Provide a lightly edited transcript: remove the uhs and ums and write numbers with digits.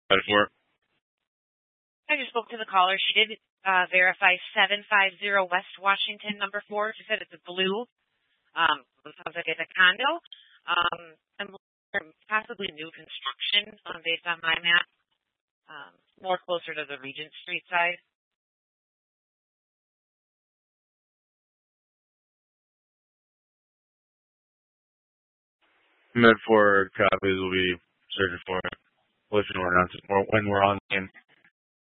Metaphor. I just spoke to the caller. She did verify 750 West Washington, number 4. She said it's a blue. It sounds like it's a condo. And possibly new construction based on my map. More closer to the Regent Street side. Metaphor copies will be searching for it. When we're on the game.